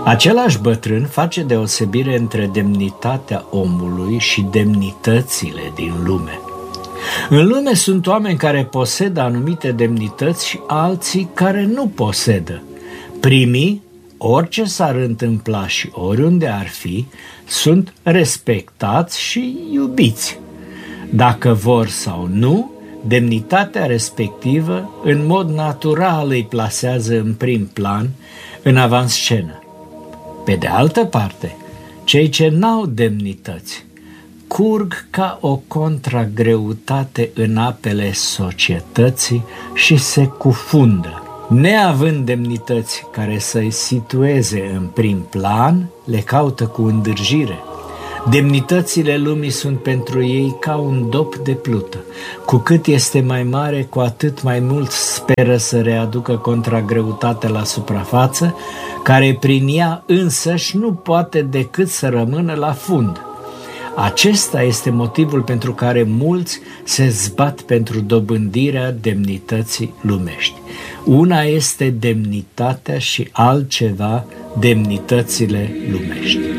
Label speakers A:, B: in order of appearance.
A: Același bătrân face deosebire între demnitatea omului și demnitățile din lume. În lume sunt oameni care posedă anumite demnități și alții care nu posedă. Primii, orice s-ar întâmpla și oriunde ar fi, sunt respectați și iubiți. Dacă vor sau nu, demnitatea respectivă în mod natural îi plasează în prim plan, în avanscenă. Pe de altă parte, cei ce n-au demnități curg ca o contragreutate în apele societății și se cufundă. Neavând demnități care să-i situeze în prim plan, le caută cu îndârjire. Demnitățile lumii sunt pentru ei ca un dop de plută. Cu cât este mai mare, cu atât mai mult speră să readucă contragreutatea la suprafață, care prin ea însăși nu poate decât să rămână la fund. Acesta este motivul pentru care mulți se zbat pentru dobândirea demnității lumești. Una este demnitatea și altceva demnitățile lumești.